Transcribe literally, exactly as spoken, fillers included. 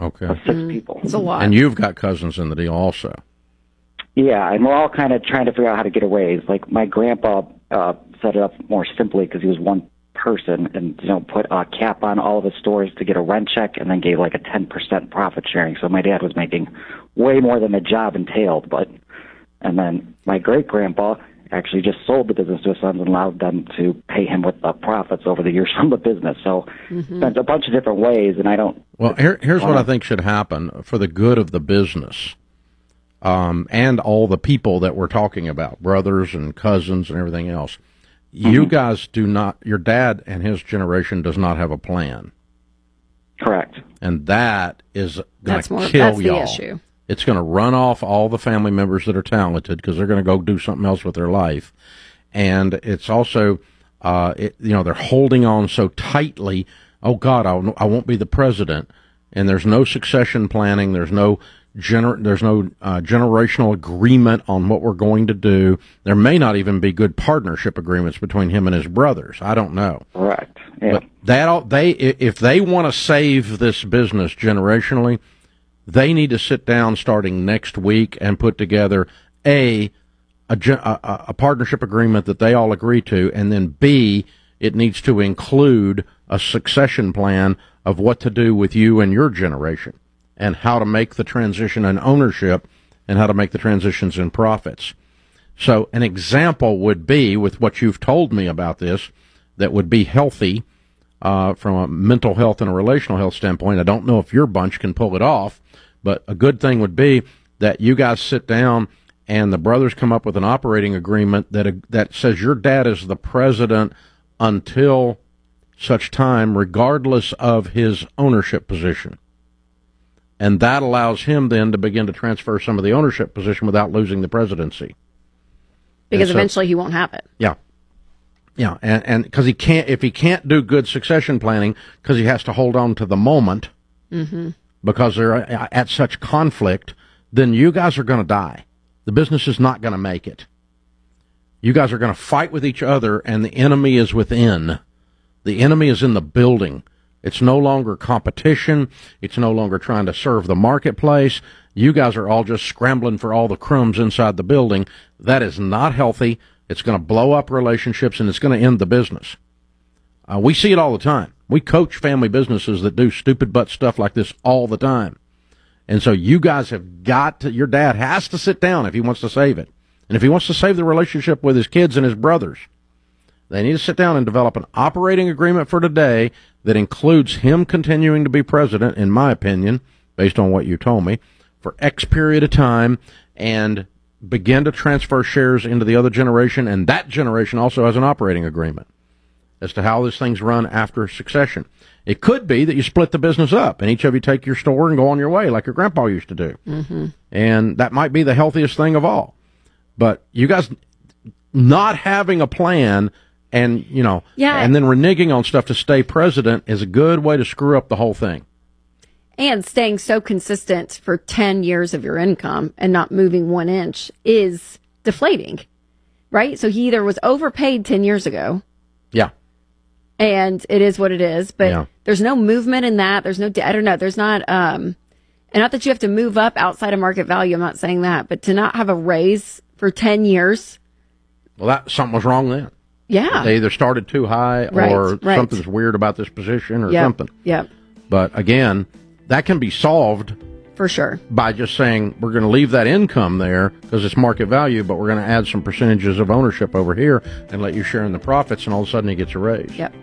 Okay. Of six Mm, people. It's a lot. And you've got cousins in the deal also. Yeah, and we're all kind of trying to figure out how to get a raise. Like my grandpa uh, set it up more simply because he was one person, and you know put a cap on all of his stores to get a rent check, and then gave like a ten percent profit sharing. So my dad was making way more than the job entailed. But and then my great grandpa actually just sold the business to his sons and allowed them to pay him with the profits over the years from the business. So Mm-hmm. there's a bunch of different ways, and I don't. Well, here, here's what I think should happen for the good of the business, um, and all the people that we're talking about, brothers and cousins and everything else. You Mm-hmm. guys do not, your dad and his generation does not have a plan. Correct. And that is going That's to more. kill That's the y'all. issue. It's going to run off all the family members that are talented because they're going to go do something else with their life. And it's also, uh, it, you know, they're holding on so tightly. Oh, God, I'll, I won't be the president. And there's no succession planning. There's no gener- There's no uh, generational agreement on what we're going to do. There may not even be good partnership agreements between him and his brothers. I don't know. Correct. Yeah. But that all, they if they want to save this business generationally, they need to sit down starting next week and put together a a, a a partnership agreement that they all agree to, and then B, it needs to include a succession plan of what to do with you and your generation, and how to make the transition in ownership, and how to make the transitions in profits. So an example would be, with what you've told me about this, that would be healthy uh, from a mental health and a relational health standpoint. I don't know if your bunch can pull it off, but a good thing would be that you guys sit down and the brothers come up with an operating agreement that uh, that says your dad is the president until such time, regardless of his ownership position. And that allows him then to begin to transfer some of the ownership position without losing the presidency. Because so, eventually he won't have it. Yeah. Yeah, and and because he can't, if he can't do good succession planning, because he has to hold on to the moment, Mm-hmm. because they're at such conflict, then you guys are going to die. The business is not going to make it. You guys are going to fight with each other, and the enemy is within. The enemy is in the building. It's no longer competition. It's no longer trying to serve the marketplace. You guys are all just scrambling for all the crumbs inside the building. That is not healthy. It's going to blow up relationships, and it's going to end the business. Uh, we see it all the time. We coach family businesses that do stupid butt stuff like this all the time. And so you guys have got to, your dad has to sit down if he wants to save it. And if he wants to save the relationship with his kids and his brothers, they need to sit down and develop an operating agreement for today that includes him continuing to be president, in my opinion, based on what you told me, for X period of time, and begin to transfer shares into the other generation, and that generation also has an operating agreement as to how this thing's run after succession. It could be that you split the business up, and each of you take your store and go on your way like your grandpa used to do. Mm-hmm. And that might be the healthiest thing of all. But you guys not having a plan and, you know, yeah. and then reneging on stuff to stay president is a good way to screw up the whole thing. And staying so consistent for ten years of your income and not moving one inch is deflating, right? So he either was overpaid ten years ago. Yeah. And it is what it is, but yeah. there's no movement in that. There's no, I don't know, there's not, um, and not that you have to move up outside of market value. I'm not saying that, but to not have a raise for ten years. Well, that something was wrong then. Yeah. They either started too high right, or right. something's weird about this position or yep, something. Yep. But again, that can be solved for sure by just saying we're going to leave that income there because it's market value, but we're going to add some percentages of ownership over here and let you share in the profits, and all of a sudden he gets a raise. Yep.